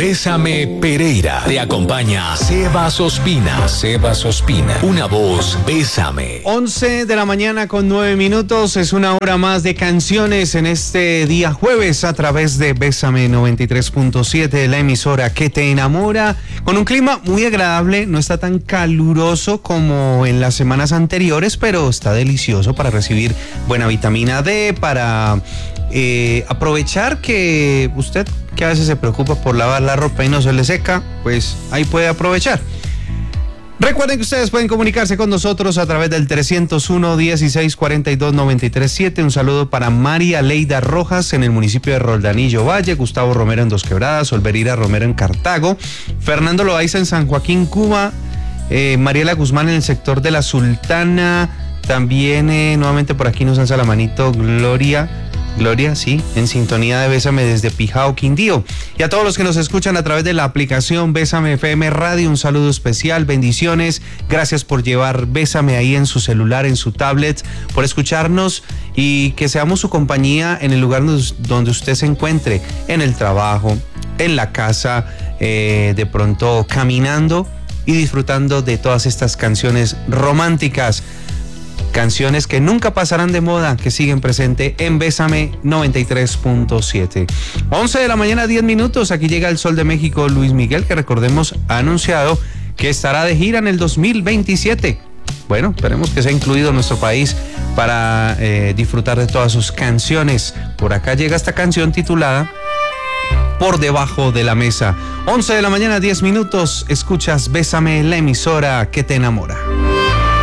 Bésame Pereira. Te acompaña Sebas Ospina. Sebas Ospina. Una voz, Bésame. 11 de la mañana con 9 minutos. Es una hora más de canciones en este día jueves a través de Bésame 93.7, la emisora que te enamora. Con un clima muy agradable. No está tan caluroso como en las semanas anteriores, pero está delicioso para recibir buena vitamina D, para aprovechar que usted, que a veces se preocupa por lavar la ropa y no se le seca, pues ahí puede aprovechar. Recuerden que ustedes pueden comunicarse con nosotros a través del 301-1642-937. Un saludo para María Leida Rojas en el municipio de Roldanillo Valle, Gustavo Romero en Dos Quebradas, Olverira Romero en Cartago, Fernando Loaiza en San Joaquín, Cuba, Mariela Guzmán en el sector de La Sultana, también nuevamente por aquí nos alza la manito Gloria, sí, en sintonía de Bésame desde Pijao, Quindío. Y a todos los que nos escuchan a través de la aplicación Bésame FM Radio, un saludo especial, bendiciones. Gracias por llevar Bésame ahí en su celular, en su tablet, por escucharnos y que seamos su compañía en el lugar donde usted se encuentre, en el trabajo, en la casa, de pronto caminando y disfrutando de todas estas canciones románticas. Canciones que nunca pasarán de moda, que siguen presente en Bésame 93.7. 11 de la mañana, 10 minutos. Aquí llega el Sol de México, Luis Miguel, que recordemos ha anunciado que estará de gira en el 2027. Bueno, esperemos que sea incluido nuestro país para disfrutar de todas sus canciones. Por acá llega esta canción titulada Por Debajo de la Mesa. 11 de la mañana, 10 minutos. Escuchas Bésame, la emisora que te enamora.